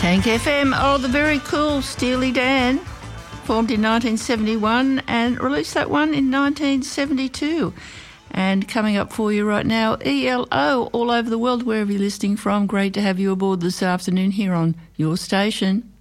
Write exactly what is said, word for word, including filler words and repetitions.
Tank F M, oh, the very cool Steely Dan, formed in nineteen seventy-one and released that one in nineteen seventy-two. And coming up for you right now, E L O, all over the world, wherever you're listening from. Great to have you aboard this afternoon here on your station.